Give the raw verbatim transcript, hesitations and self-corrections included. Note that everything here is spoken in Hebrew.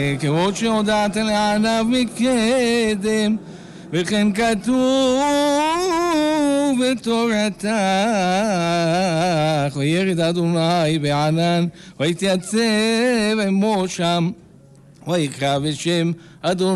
כמות שהודעת לעניו מקדם, וכן כתוב בתורתך, וירד אדוני בענן, ויתייצב עמו שם, ויקרא בשם אדוני.